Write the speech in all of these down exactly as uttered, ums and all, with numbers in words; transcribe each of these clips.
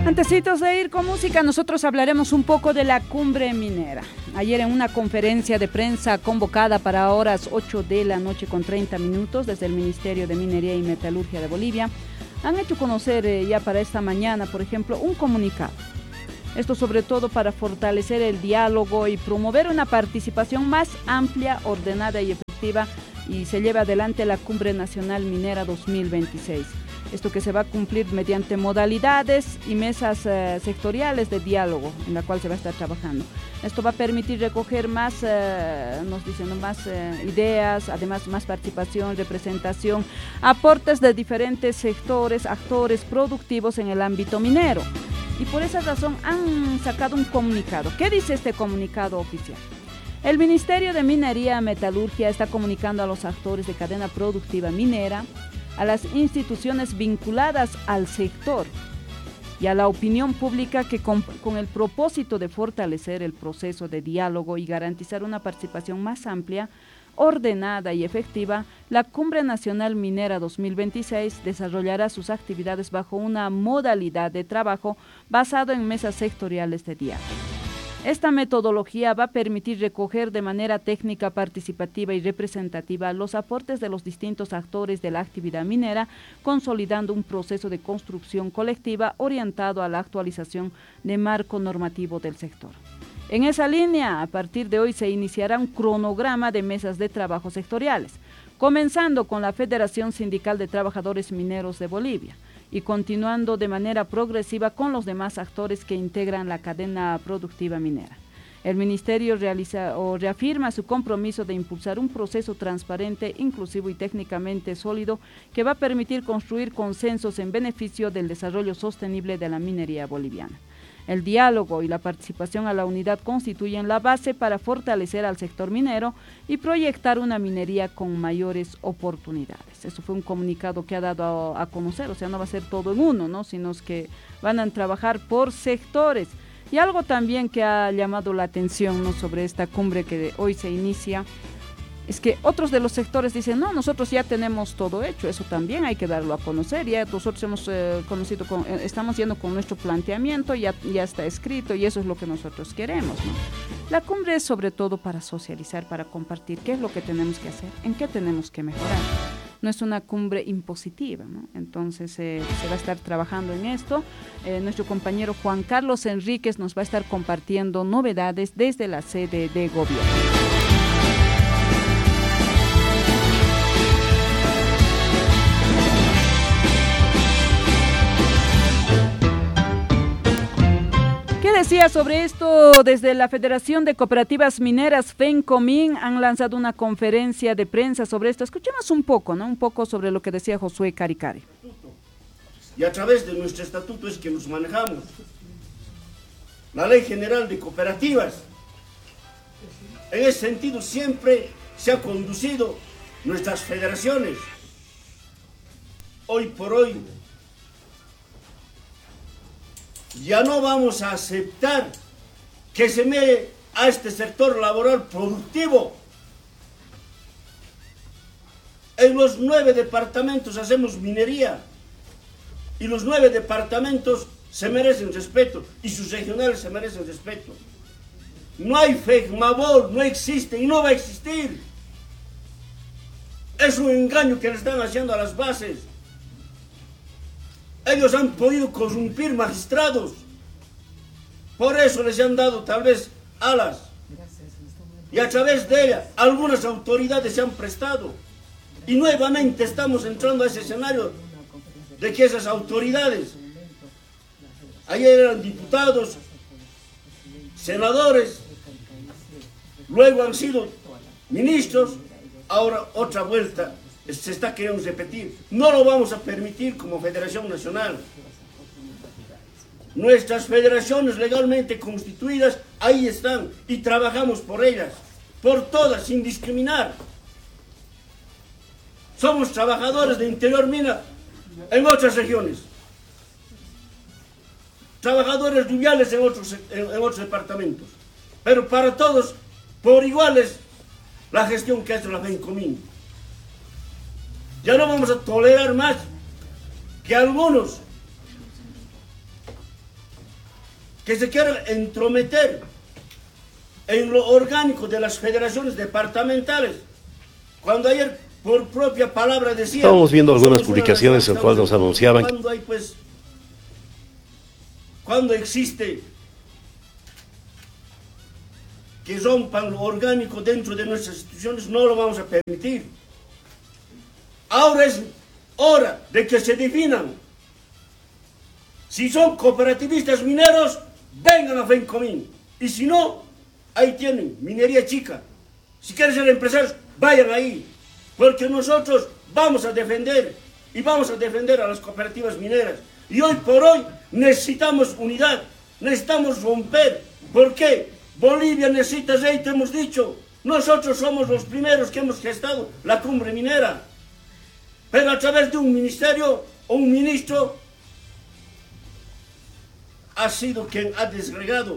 Antecitos de ir con música, nosotros hablaremos un poco de la cumbre minera. Ayer en una conferencia de prensa convocada para horas ocho de la noche con treinta minutos desde el Ministerio de Minería y Metalurgia de Bolivia, han hecho conocer eh, ya para esta mañana, por ejemplo, un comunicado. Esto sobre todo para fortalecer el diálogo y promover una participación más amplia, ordenada y efectiva, y se lleva adelante la Cumbre Nacional Minera dos mil veintiséis. Esto que se va a cumplir mediante modalidades y mesas eh, sectoriales de diálogo en la cual se va a estar trabajando. Esto va a permitir recoger más, eh, nos dicen, más eh, ideas, además más participación, representación, aportes de diferentes sectores, actores productivos en el ámbito minero. Y por esa razón han sacado un comunicado. ¿Qué dice este comunicado oficial? El Ministerio de Minería y Metalurgia está comunicando a los actores de cadena productiva minera, a las instituciones vinculadas al sector y a la opinión pública que con, con el propósito de fortalecer el proceso de diálogo y garantizar una participación más amplia, ordenada y efectiva, la Cumbre Nacional Minera dos mil veintiséis desarrollará sus actividades bajo una modalidad de trabajo basado en mesas sectoriales de diálogo. Esta metodología va a permitir recoger de manera técnica, participativa y representativa los aportes de los distintos actores de la actividad minera, consolidando un proceso de construcción colectiva orientado a la actualización de marco normativo del sector. En esa línea, a partir de hoy se iniciará un cronograma de mesas de trabajo sectoriales, comenzando con la Federación Sindical de Trabajadores Mineros de Bolivia, y continuando de manera progresiva con los demás actores que integran la cadena productiva minera. El Ministerio realiza o reafirma su compromiso de impulsar un proceso transparente, inclusivo y técnicamente sólido que va a permitir construir consensos en beneficio del desarrollo sostenible de la minería boliviana. El diálogo y la participación a la unidad constituyen la base para fortalecer al sector minero y proyectar una minería con mayores oportunidades. Eso fue un comunicado que ha dado a, a conocer, o sea, no va a ser todo en uno, ¿no? Sino que van a trabajar por sectores. Y algo también que ha llamado la atención, ¿no?, sobre esta cumbre que hoy se inicia, es que otros de los sectores dicen, no, nosotros ya tenemos todo hecho, eso también hay que darlo a conocer, ya nosotros hemos eh, conocido, con, eh, estamos yendo con nuestro planteamiento, ya, ya está escrito y eso es lo que nosotros queremos, ¿no? La cumbre es sobre todo para socializar, para compartir qué es lo que tenemos que hacer, en qué tenemos que mejorar. No es una cumbre impositiva, ¿no? Entonces eh, se va a estar trabajando en esto. Eh, nuestro compañero Juan Carlos Enríquez nos va a estar compartiendo novedades desde la sede de gobierno. ¿Qué decía sobre esto? Desde la Federación de Cooperativas Mineras, FENCOMIN, han lanzado una conferencia de prensa sobre esto. Escuchemos un poco, ¿no? Un poco sobre lo que decía Josué Caricari. Y a través de nuestro estatuto es que nos manejamos. La Ley General de Cooperativas. En ese sentido siempre se ha conducido nuestras federaciones. Hoy por hoy ya no vamos a aceptar que se me a este sector laboral productivo. En los nueve departamentos hacemos minería y los nueve departamentos se merecen respeto y sus regionales se merecen respeto. No hay FEGMABOL, no existe y no va a existir. Es un engaño que le están haciendo a las bases. Ellos han podido corrompir magistrados. Por eso les han dado tal vez alas. Y a través de ella algunas autoridades se han prestado. Y nuevamente estamos entrando a ese escenario de que esas autoridades, ayer eran diputados, senadores, luego han sido ministros, ahora otra vuelta se está queriendo repetir. No lo vamos a permitir como Federación Nacional. Nuestras federaciones legalmente constituidas ahí están y trabajamos por ellas, por todas, sin discriminar. Somos trabajadores de Interior Mina en otras regiones, trabajadores rubiales en otros, en, en otros departamentos, pero para todos por iguales la gestión que hace la FENCOMIN. Ya no vamos a tolerar más que algunos que se quieren entrometer en lo orgánico de las federaciones departamentales, cuando ayer por propia palabra decía... Estábamos viendo algunas publicaciones en las cuales nos anunciaban... Cuando hay pues... Cuando existe que rompan lo orgánico dentro de nuestras instituciones, no lo vamos a permitir. Ahora es hora de que se definan. Si son cooperativistas mineros, vengan a FENCOMIN. Y si no, ahí tienen, minería chica. Si quieren ser empresarios, vayan ahí. Porque nosotros vamos a defender y vamos a defender a las cooperativas mineras. Y hoy por hoy necesitamos unidad, necesitamos romper. ¿Por qué? Bolivia necesita aceite, hemos dicho. Nosotros somos los primeros que hemos gestado la cumbre minera. Pero a través de un ministerio o un ministro ha sido quien ha desregado.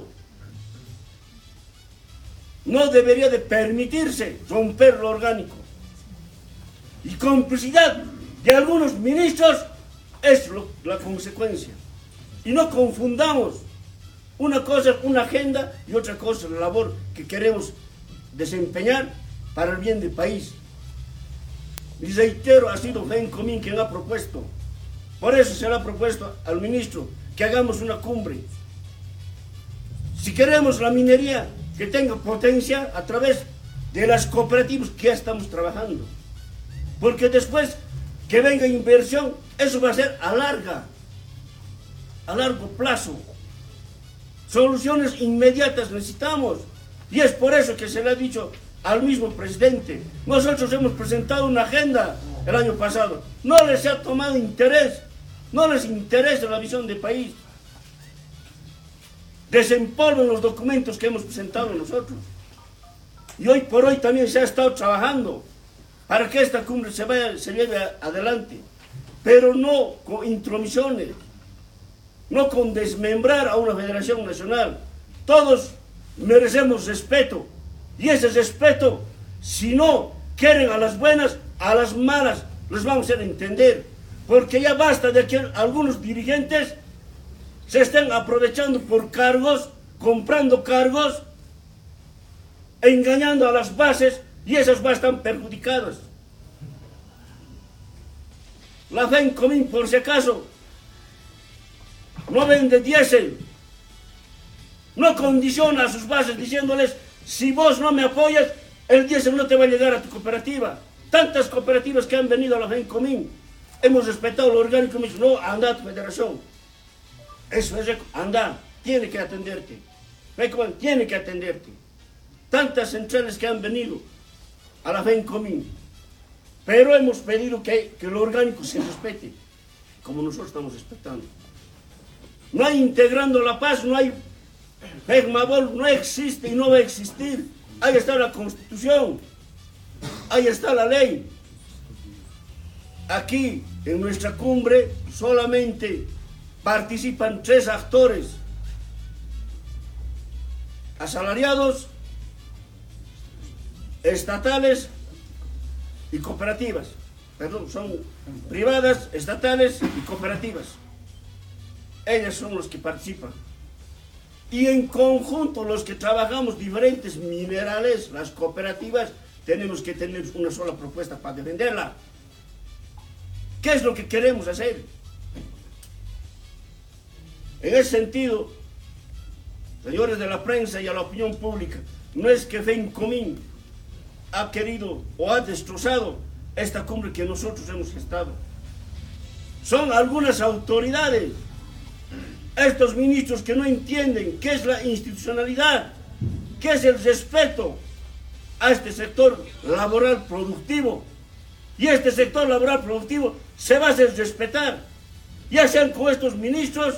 No debería de permitirse romper lo orgánico. Y complicidad de algunos ministros es lo, la consecuencia. Y no confundamos. Una cosa es una agenda y otra cosa es la labor que queremos desempeñar para el bien del país. Y reitero, ha sido FENCOMIN quien ha propuesto. Por eso se le ha propuesto al ministro que hagamos una cumbre. Si queremos la minería que tenga potencia a través de las cooperativas que ya estamos trabajando. Porque después que venga inversión, eso va a ser a larga, a largo plazo. Soluciones inmediatas necesitamos. Y es por eso que se le ha dicho al mismo presidente. Nosotros hemos presentado una agenda el año pasado. No les ha tomado interés. No les interesa la visión del país. Desempolven los documentos que hemos presentado nosotros. Y hoy por hoy también se ha estado trabajando para que esta cumbre se, vaya, se lleve adelante. Pero no con intromisiones. No con desmembrar a una federación nacional. Todos merecemos respeto. Y ese respeto, si no quieren a las buenas, a las malas, les vamos a hacer entender. Porque ya basta de que algunos dirigentes se estén aprovechando por cargos, comprando cargos, engañando a las bases, y esas bases están perjudicadas. La FENCOMIN, por si acaso, no vende diésel, no condiciona a sus bases diciéndoles: si vos no me apoyas, el diésel no te va a llegar a tu cooperativa. Tantas cooperativas que han venido a la FENCOMIN, hemos respetado lo orgánico, me dicen: no, anda a tu federación. Eso es, anda, tiene que atenderte. FENCOMIN tiene que atenderte. Tantas centrales que han venido a la FENCOMIN, pero hemos pedido que, que lo orgánico se respete, como nosotros estamos respetando. No hay integrando la paz, no hay FEGMABOL, no existe y no va a existir. Ahí está la Constitución, ahí está la ley. Aquí, en nuestra cumbre, solamente participan tres actores: asalariados, estatales y cooperativas. Perdón, son privadas, estatales y cooperativas. Ellos son los que participan. Y en conjunto, los que trabajamos diferentes minerales, las cooperativas, tenemos que tener una sola propuesta para defenderla. ¿Qué es lo que queremos hacer? En ese sentido, señores de la prensa y a la opinión pública, no es que FENCOMIN ha querido o ha destrozado esta cumbre que nosotros hemos gestado. Son algunas autoridades, estos ministros que no entienden qué es la institucionalidad, qué es el respeto a este sector laboral productivo. Y este sector laboral productivo se va a hacer respetar, ya sean con estos ministros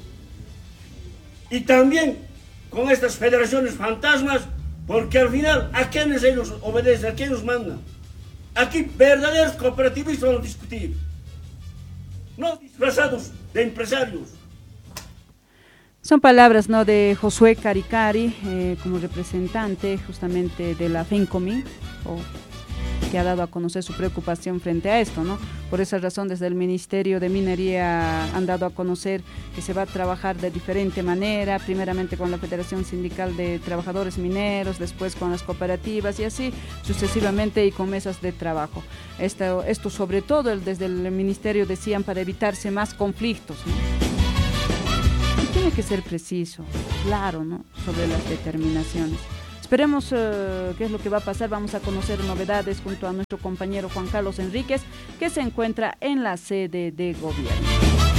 y también con estas federaciones fantasmas, porque al final, ¿a quiénes ellos obedecen? ¿A quién nos mandan? Aquí verdaderos cooperativistas van a discutir, no disfrazados de empresarios. Son palabras, ¿no?, de Josué Caricari, eh, como representante justamente de la FENCOMIN. Oh. que ha dado a conocer su preocupación frente a esto, ¿no? Por esa razón, desde el Ministerio de Minería han dado a conocer que se va a trabajar de diferente manera, primeramente con la Federación Sindical de Trabajadores Mineros, después con las cooperativas y así sucesivamente, y con mesas de trabajo. Esto, esto sobre todo el, desde el Ministerio decían para evitarse más conflictos, ¿no? Y tiene que ser preciso, claro, ¿no? Sobre las determinaciones. Esperemos uh, qué es lo que va a pasar. Vamos a conocer novedades junto a nuestro compañero Juan Carlos Enríquez, que se encuentra en la sede de gobierno.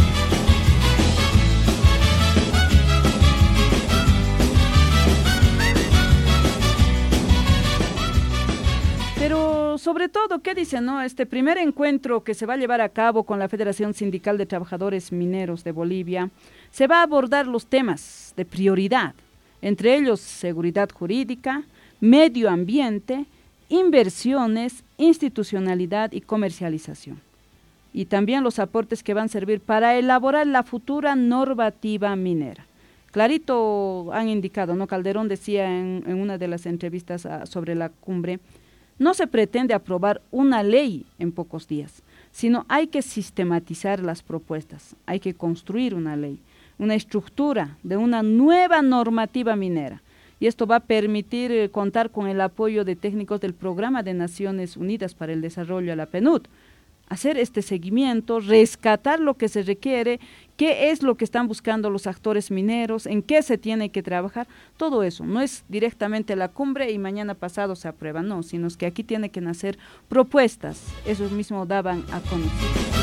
Pero sobre todo, ¿qué dice, no? Este primer encuentro que se va a llevar a cabo con la Federación Sindical de Trabajadores Mineros de Bolivia, se va a abordar los temas de prioridad, entre ellos seguridad jurídica, medio ambiente, inversiones, institucionalidad y comercialización. Y también los aportes que van a servir para elaborar la futura normativa minera. Clarito han indicado, ¿no? Calderón decía en, en una de las entrevistas a, sobre la cumbre, no se pretende aprobar una ley en pocos días, sino hay que sistematizar las propuestas, hay que construir una ley, una estructura de una nueva normativa minera. Y esto va a permitir eh, contar con el apoyo de técnicos del Programa de Naciones Unidas para el Desarrollo, la PNUD. Hacer este seguimiento, rescatar lo que se requiere, qué es lo que están buscando los actores mineros, en qué se tiene que trabajar, todo eso. No es directamente la cumbre y mañana pasado se aprueba, no, sino que aquí tiene que nacer propuestas. Eso mismo daban a conocer.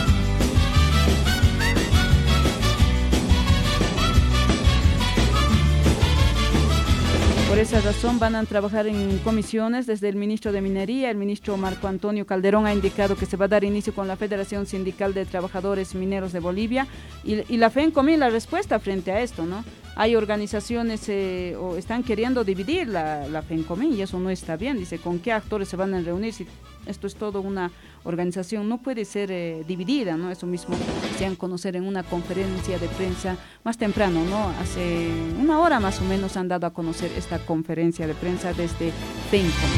Por esa razón van a trabajar en comisiones desde el ministro de Minería. El ministro Marco Antonio Calderón ha indicado que se va a dar inicio con la Federación Sindical de Trabajadores Mineros de Bolivia y, y la FENCOMIN la respuesta frente a esto, ¿no? Hay organizaciones eh, o están queriendo dividir la, la FENCOMIN y eso no está bien. Dice, ¿con qué actores se van a reunir? Si esto es todo una organización, no puede ser eh, dividida, ¿no? Eso mismo se han a conocer en una conferencia de prensa más temprano, ¿no? Hace una hora más o menos han dado a conocer esta conferencia de prensa desde FENCOMIN.